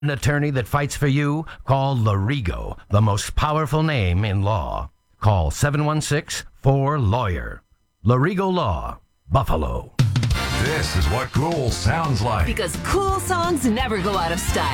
An attorney that fights for you? Call Larigo, the most powerful name in law. Call 716-4LAWYER. Larigo Law, Buffalo. This is what cool sounds like. Because cool songs never go out of style.